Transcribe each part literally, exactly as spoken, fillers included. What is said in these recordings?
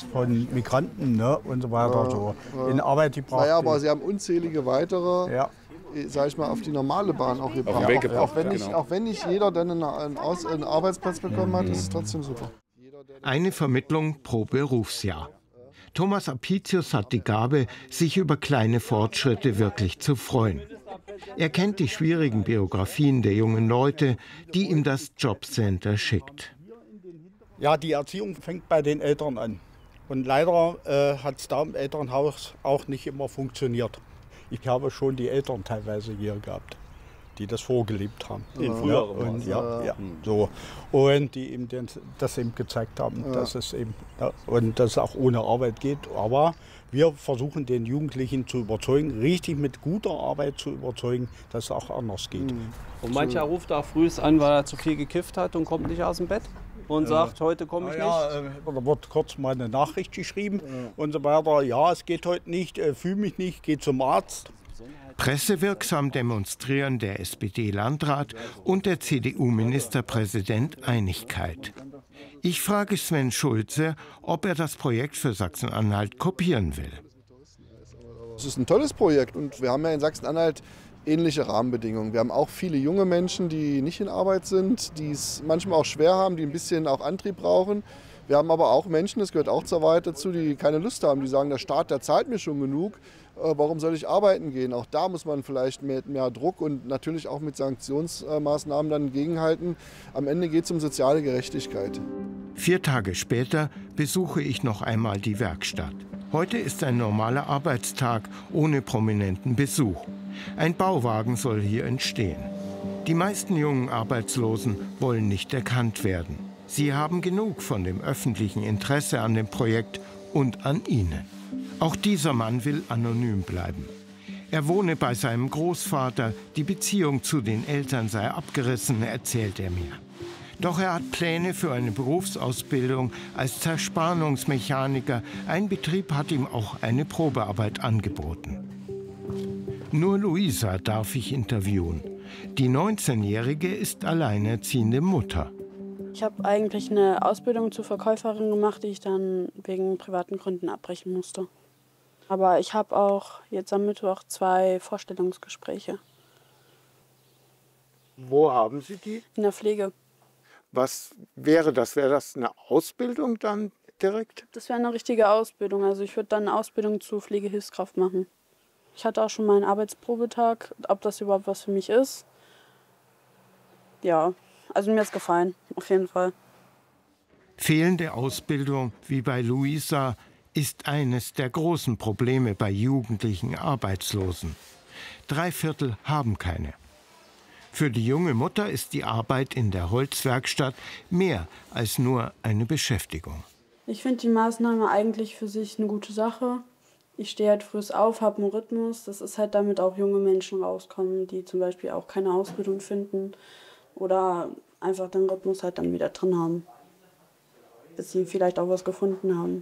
von Migranten, ne, und so weiter, ja, so ja. in Arbeit gebracht. Naja, aber Sie haben unzählige weitere, ja. sag ich mal, auf die normale Bahn auch gebracht. Auf den Weg auch, gebracht, auch, wenn nicht, genau. auch wenn nicht jeder dann einen, einen, Aus-, einen Arbeitsplatz bekommen hat, ist es trotzdem super. Eine Vermittlung pro Berufsjahr. Thomas Apicius hat die Gabe, sich über kleine Fortschritte wirklich zu freuen. Er kennt die schwierigen Biografien der jungen Leute, die ihm das Jobcenter schickt. Ja, die Erziehung fängt bei den Eltern an. Und leider äh, hat es da im Elternhaus auch nicht immer funktioniert. Ich habe schon die Eltern teilweise hier gehabt, die das vorgelebt haben. In ja, früheren und, ja, ja, so. Und die eben den, das eben gezeigt haben, ja. dass es eben ja, und dass es auch ohne Arbeit geht. Aber wir versuchen den Jugendlichen zu überzeugen, richtig mit guter Arbeit zu überzeugen, dass es auch anders geht. Mhm. Und mancher ruft auch früh an, weil er zu viel gekifft hat und kommt nicht aus dem Bett und sagt, heute komme ich ja, nicht. Ja, da wird kurz mal eine Nachricht geschrieben ja. und so weiter. Ja, es geht heute nicht, äh, fühle mich nicht, gehe zum Arzt. Pressewirksam demonstrieren der S P D-Landrat und der C D U-Ministerpräsident Einigkeit. Ich frage Sven Schulze, ob er das Projekt für Sachsen-Anhalt kopieren will. Es ist ein tolles Projekt und wir haben ja in Sachsen-Anhalt ähnliche Rahmenbedingungen. Wir haben auch viele junge Menschen, die nicht in Arbeit sind, die es manchmal auch schwer haben, die ein bisschen auch Antrieb brauchen. Wir haben aber auch Menschen, das gehört auch zur Wahrheit dazu, die keine Lust haben, die sagen, der Staat, der zahlt mir schon genug, warum soll ich arbeiten gehen? Auch da muss man vielleicht mit mehr Druck und natürlich auch mit Sanktionsmaßnahmen dann gegenhalten. Am Ende geht es um soziale Gerechtigkeit. Vier Tage später besuche ich noch einmal die Werkstatt. Heute ist ein normaler Arbeitstag ohne prominenten Besuch. Ein Bauwagen soll hier entstehen. Die meisten jungen Arbeitslosen wollen nicht erkannt werden. Sie haben genug von dem öffentlichen Interesse an dem Projekt und an ihnen. Auch dieser Mann will anonym bleiben. Er wohne bei seinem Großvater, die Beziehung zu den Eltern sei abgerissen, erzählt er mir. Doch er hat Pläne für eine Berufsausbildung als Zerspannungsmechaniker. Ein Betrieb hat ihm auch eine Probearbeit angeboten. Nur Luisa darf ich interviewen. Die neunzehnjährige ist alleinerziehende Mutter. Ich habe eigentlich eine Ausbildung zur Verkäuferin gemacht, die ich dann wegen privaten Gründen abbrechen musste. Aber ich habe auch jetzt am Mittwoch zwei Vorstellungsgespräche. Wo haben Sie die? In der Pflege. Was wäre das? Wäre das eine Ausbildung dann direkt? Das wäre eine richtige Ausbildung. Also ich würde dann eine Ausbildung zur Pflegehilfskraft machen. Ich hatte auch schon mal einen Arbeitsprobetag, ob das überhaupt was für mich ist. Ja, also mir ist gefallen, auf jeden Fall. Fehlende Ausbildung, wie bei Luisa, ist eines der großen Probleme bei jugendlichen Arbeitslosen. Drei Viertel haben keine. Für die junge Mutter ist die Arbeit in der Holzwerkstatt mehr als nur eine Beschäftigung. Ich finde die Maßnahme eigentlich für sich eine gute Sache. Ich stehe halt früh auf, habe einen Rhythmus. Das ist halt, damit auch junge Menschen rauskommen, die zum Beispiel auch keine Ausbildung finden oder einfach den Rhythmus halt dann wieder drin haben, bis sie vielleicht auch was gefunden haben.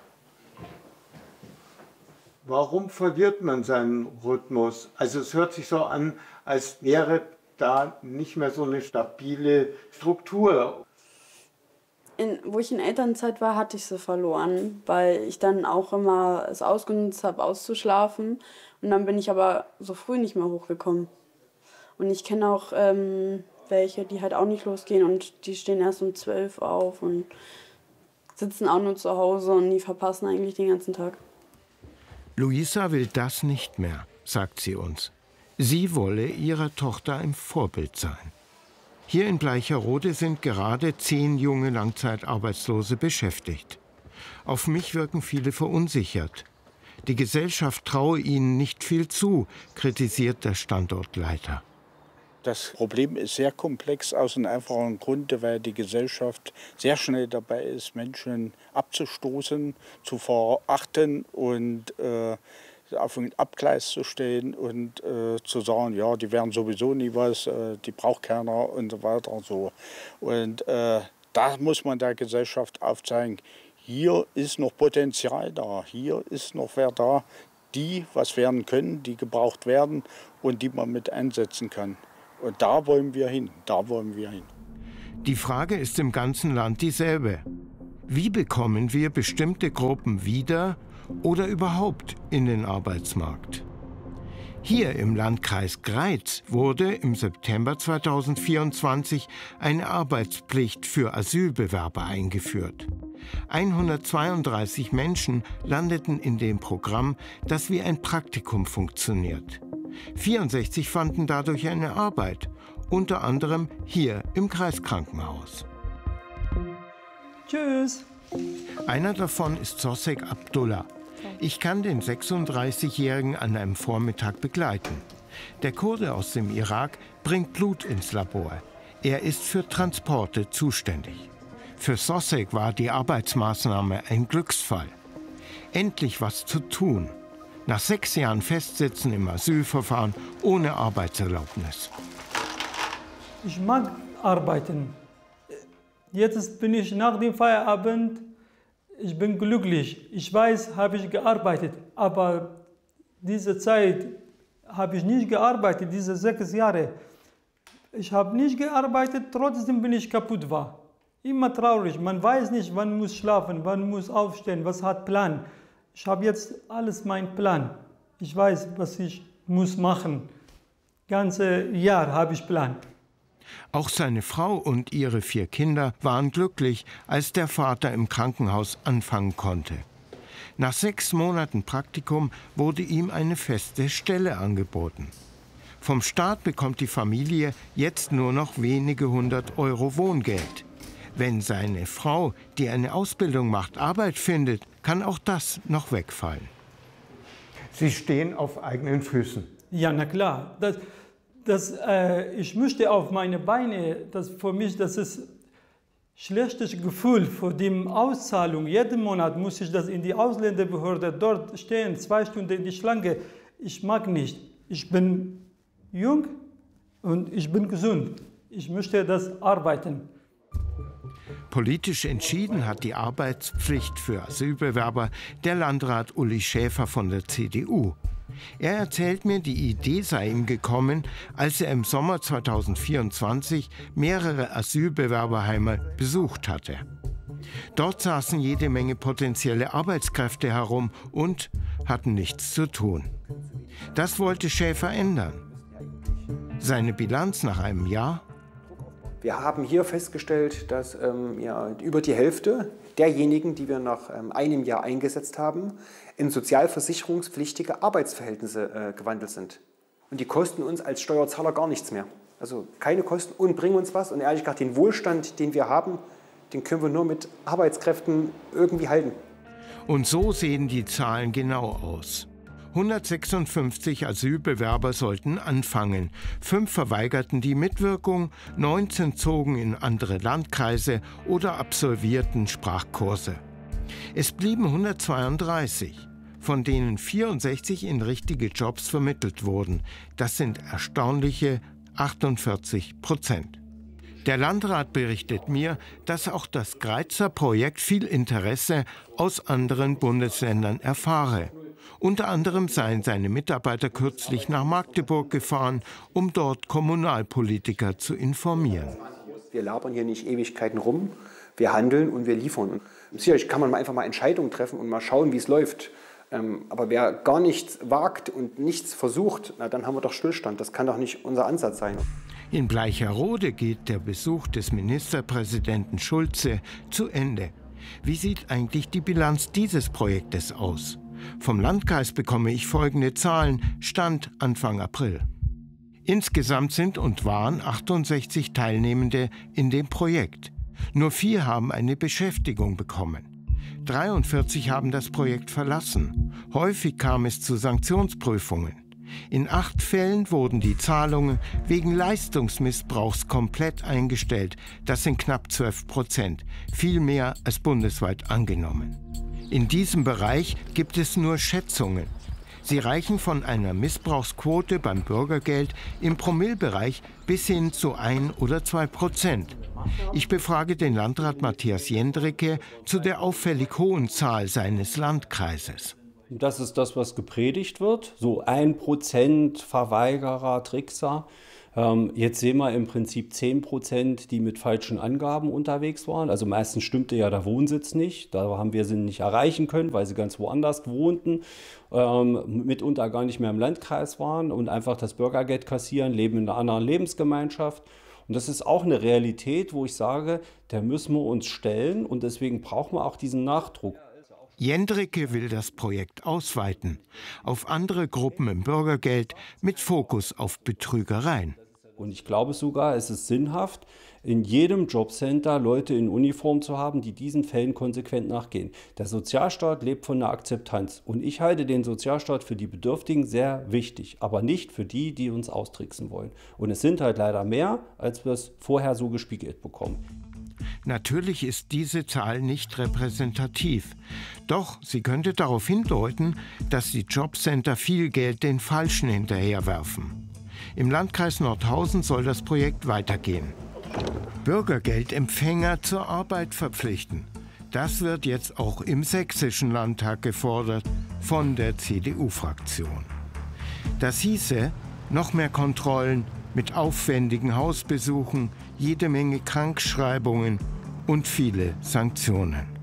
Warum verliert man seinen Rhythmus? Also es hört sich so an, als wäre da nicht mehr so eine stabile Struktur. In, wo ich in Elternzeit war, hatte ich sie verloren, weil ich dann auch immer es ausgenutzt habe, auszuschlafen. Und dann bin ich aber so früh nicht mehr hochgekommen. Und ich kenne auch ähm, welche, die halt auch nicht losgehen und die stehen erst um zwölf auf und sitzen auch nur zu Hause und die verpassen eigentlich den ganzen Tag. Luisa will das nicht mehr, sagt sie uns. Sie wolle ihrer Tochter ein Vorbild sein. Hier in Bleicherode sind gerade zehn junge Langzeitarbeitslose beschäftigt. Auf mich wirken viele verunsichert. Die Gesellschaft traue ihnen nicht viel zu, kritisiert der Standortleiter. Das Problem ist sehr komplex aus einem einfachen Grund, weil die Gesellschaft sehr schnell dabei ist, Menschen abzustoßen, zu verachten und äh, auf ein Abgleis zu stehen und äh, zu sagen, ja, die werden sowieso nie was, äh, die braucht keiner und so weiter und so. Und äh, da muss man der Gesellschaft aufzeigen, hier ist noch Potenzial da, hier ist noch wer da, die was werden können, die gebraucht werden und die man mit einsetzen kann. Und da wollen wir hin, da wollen wir hin. Die Frage ist im ganzen Land dieselbe. Wie bekommen wir bestimmte Gruppen wieder oder überhaupt in den Arbeitsmarkt? Hier im Landkreis Greiz wurde im September zweitausendvierundzwanzig eine Arbeitspflicht für Asylbewerber eingeführt. hundertzweiunddreißig Menschen landeten in dem Programm, das wie ein Praktikum funktioniert. vierundsechzig fanden dadurch eine Arbeit, unter anderem hier im Kreiskrankenhaus. Tschüss. Einer davon ist Sosek Abdullah. Ich kann den sechsunddreißigjährigen an einem Vormittag begleiten. Der Kurde aus dem Irak bringt Blut ins Labor. Er ist für Transporte zuständig. Für Sosek war die Arbeitsmaßnahme ein Glücksfall. Endlich was zu tun. Nach sechs Jahren Festsitzen im Asylverfahren ohne Arbeitserlaubnis. Ich mag arbeiten. Jetzt bin ich nach dem Feierabend. Ich bin glücklich. Ich weiß, habe ich gearbeitet, aber diese Zeit habe ich nicht gearbeitet, diese sechs Jahre. Ich habe nicht gearbeitet, trotzdem bin ich kaputt war. Immer traurig. Man weiß nicht, wann muss schlafen, wann muss aufstehen, was hat Plan. Ich habe jetzt alles mein Plan. Ich weiß, was ich muss machen. Ganze Jahr habe ich Plan. Auch seine Frau und ihre vier Kinder waren glücklich, als der Vater im Krankenhaus anfangen konnte. Nach sechs Monaten Praktikum wurde ihm eine feste Stelle angeboten. Vom Staat bekommt die Familie jetzt nur noch wenige hundert Euro Wohngeld. Wenn seine Frau, die eine Ausbildung macht, Arbeit findet, kann auch das noch wegfallen. Sie stehen auf eigenen Füßen. Ja, na klar. Das Das, äh, ich möchte auf meine Beine, das für mich, das ist ein schlechtes Gefühl für die Auszahlung. Jeden Monat muss ich das in die Ausländerbehörde dort stehen, zwei Stunden in die Schlange. Ich mag nicht. Ich bin jung und ich bin gesund. Ich möchte das arbeiten. Politisch entschieden hat die Arbeitspflicht für Asylbewerber der Landrat Uli Schäfer von der C D U. Er erzählt mir, die Idee sei ihm gekommen, als er im Sommer zweitausendvierundzwanzig mehrere Asylbewerberheime besucht hatte. Dort saßen jede Menge potenzielle Arbeitskräfte herum und hatten nichts zu tun. Das wollte Schäfer ändern. Seine Bilanz nach einem Jahr? Wir haben hier festgestellt, dass ähm, ja, über die Hälfte derjenigen, die wir nach ähm, einem Jahr eingesetzt haben, in sozialversicherungspflichtige Arbeitsverhältnisse äh, gewandelt sind. Und die kosten uns als Steuerzahler gar nichts mehr. Also keine Kosten und bringen uns was. Und ehrlich gesagt, den Wohlstand, den wir haben, den können wir nur mit Arbeitskräften irgendwie halten. Und so sehen die Zahlen genau aus. hundertsechsundfünfzig Asylbewerber sollten anfangen. Fünf verweigerten die Mitwirkung, neunzehn zogen in andere Landkreise oder absolvierten Sprachkurse. Es blieben hundertzweiunddreißig, von denen vierundsechzig in richtige Jobs vermittelt wurden. Das sind erstaunliche achtundvierzig Prozent. Der Landrat berichtet mir, dass auch das Greizer Projekt viel Interesse aus anderen Bundesländern erfahre. Unter anderem seien seine Mitarbeiter kürzlich nach Magdeburg gefahren, um dort Kommunalpolitiker zu informieren. Wir labern hier nicht Ewigkeiten rum, wir handeln und wir liefern. Sicherlich kann man einfach mal Entscheidungen treffen und mal schauen, wie es läuft. Aber wer gar nichts wagt und nichts versucht, na, dann haben wir doch Stillstand. Das kann doch nicht unser Ansatz sein. In Bleicherode geht der Besuch des Ministerpräsidenten Schulze zu Ende. Wie sieht eigentlich die Bilanz dieses Projektes aus? Vom Landkreis bekomme ich folgende Zahlen, Stand Anfang April. Insgesamt sind und waren achtundsechzig Teilnehmende in dem Projekt. Nur vier haben eine Beschäftigung bekommen. dreiundvierzig haben das Projekt verlassen. Häufig kam es zu Sanktionsprüfungen. In acht Fällen wurden die Zahlungen wegen Leistungsmissbrauchs komplett eingestellt. Das sind knapp zwölf Prozent, viel mehr als bundesweit angenommen. In diesem Bereich gibt es nur Schätzungen. Sie reichen von einer Missbrauchsquote beim Bürgergeld im Promillbereich bis hin zu ein oder zwei Prozent. Ich befrage den Landrat Matthias Jendricke zu der auffällig hohen Zahl seines Landkreises. Das ist das, was gepredigt wird, so ein Prozent Verweigerer, Trickser. Ähm, jetzt sehen wir im Prinzip zehn Prozent, die mit falschen Angaben unterwegs waren. Also meistens stimmte ja der Wohnsitz nicht. Da haben wir sie nicht erreichen können, weil sie ganz woanders wohnten, ähm, mitunter gar nicht mehr im Landkreis waren und einfach das Bürgergeld kassieren, leben in einer anderen Lebensgemeinschaft. Und das ist auch eine Realität, wo ich sage, der müssen wir uns stellen und deswegen brauchen wir auch diesen Nachdruck. Jendricke will das Projekt ausweiten auf andere Gruppen im Bürgergeld mit Fokus auf Betrügereien. Und ich glaube sogar, es ist sinnhaft, in jedem Jobcenter Leute in Uniform zu haben, die diesen Fällen konsequent nachgehen. Der Sozialstaat lebt von der Akzeptanz. Und ich halte den Sozialstaat für die Bedürftigen sehr wichtig, aber nicht für die, die uns austricksen wollen. Und es sind halt leider mehr, als wir es vorher so gespiegelt bekommen. Natürlich ist diese Zahl nicht repräsentativ. Doch sie könnte darauf hindeuten, dass die Jobcenter viel Geld den Falschen hinterherwerfen. Im Landkreis Nordhausen soll das Projekt weitergehen. Bürgergeldempfänger zur Arbeit verpflichten. Das wird jetzt auch im Sächsischen Landtag gefordert von der C D U-Fraktion. Das hieße, noch mehr Kontrollen mit aufwendigen Hausbesuchen, jede Menge Krankschreibungen und viele Sanktionen.